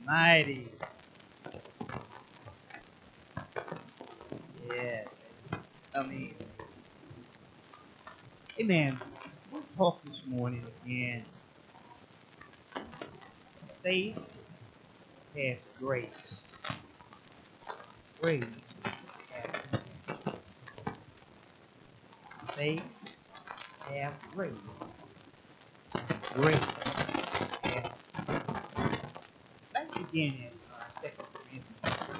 Almighty. Yeah. I mean, hey man, we'll talk this morning again. Faith has grace. Grace has faith has grace. Grace has. Let's begin it.